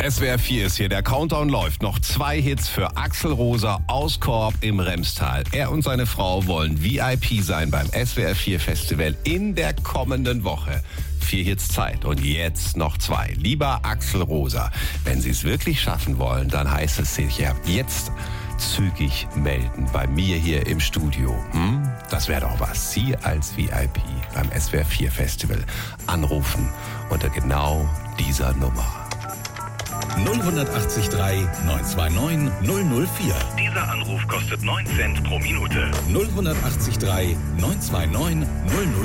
SWR 4 ist hier, der Countdown läuft. Noch 2 Hits für Axel Roser aus Korb im Remstal. Er und seine Frau wollen VIP sein beim SWR 4 Festival in der kommenden Woche. 4 Hits Zeit und jetzt noch 2. Lieber Axel Roser, wenn Sie es wirklich schaffen wollen, dann heißt es sich ja jetzt zügig melden bei mir hier im Studio. Das wäre doch was. Sie als VIP beim SWR 4 Festival anrufen unter genau dieser Nummer. 080 3 929 004. Dieser Anruf kostet 9 Cent pro Minute. 080 3 929 004.